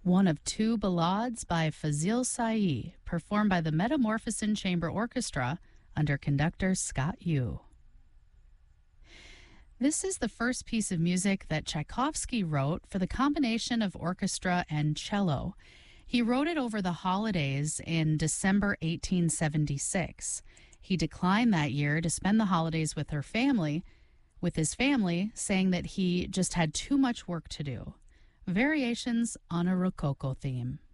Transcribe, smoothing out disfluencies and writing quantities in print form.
one of two ballades by Fazil Sai, performed by the Metamorphosin Chamber Orchestra under conductor Scott Yu. This is the first piece of music that Tchaikovsky wrote for the combination of orchestra and cello. He wrote it over the holidays in December 1876. He declined that year to spend the holidays with his family, saying that he just had too much work to do. Variations on a Rococo theme.